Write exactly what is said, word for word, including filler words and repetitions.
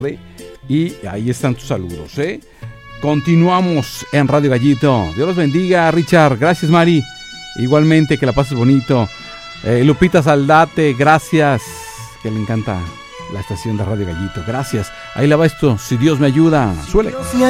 Y ahí están tus saludos, ¿eh? Continuamos en Radio Gallito. Dios los bendiga, Richard. Gracias, Mari. Igualmente, que la pases bonito. Eh, Lupita Saldate, gracias. Que le encanta la estación de Radio Gallito. Gracias. Ahí la va esto. Si Dios me ayuda. Suele.